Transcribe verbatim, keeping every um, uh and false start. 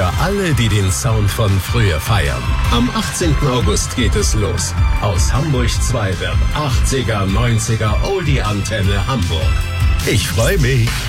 Für alle, die den Sound von früher feiern. Am achtzehnten August geht es los. Aus Hamburg zwei wird achtziger, neunziger Oldie-Antenne Hamburg. Ich freue mich.